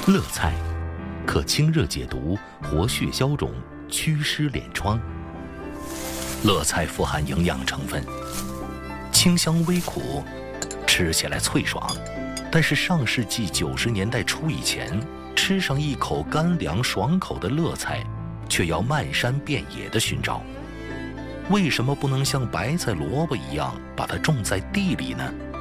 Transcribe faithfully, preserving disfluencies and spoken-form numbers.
乐菜可清热解毒、活血消肿、祛湿敛疮。乐菜富含营养成分，清香微苦，吃起来脆爽。但是上世纪九十年代初以前，吃上一口干凉爽口的乐菜，却要漫山遍野的寻找。为什么不能像白菜、萝卜一样把它种在地里呢？